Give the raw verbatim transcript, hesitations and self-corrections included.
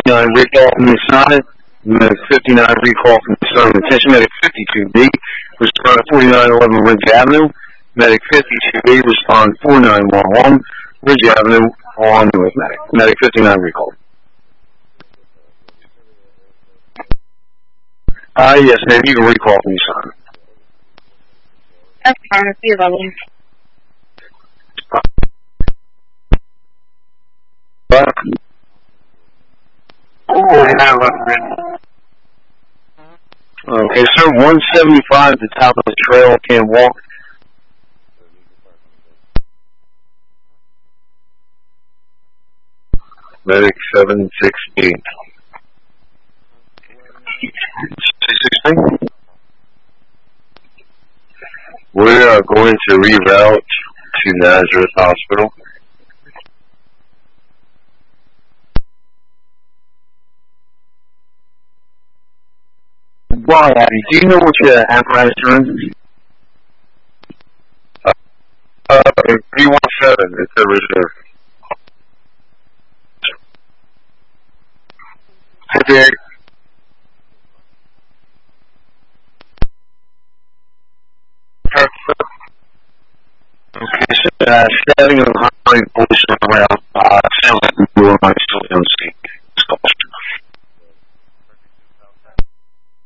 fifty-nine recall from the side. Medic fifty-nine recall from the Southern Attention. Medic fifty-two B respond forty-nine eleven Ridge Avenue. Medic fifty-two B respond four nine one one Ridge Avenue on with Medic. Medic fifty-nine recall. Ah, uh, yes, ma'am, you can recall from the side. That's fine. See you later. Oh, I Okay, sir, one seventy-five at the top of the trail, can't walk. Medic seven sixteen. six sixteen? We are going to reroute to Nazareth Hospital. Well, Abby, do you know what your apparatus is? Uh, uh, three one seven, it's a reserve. Okay. Okay, so, uh, standing on the highway, police around, uh,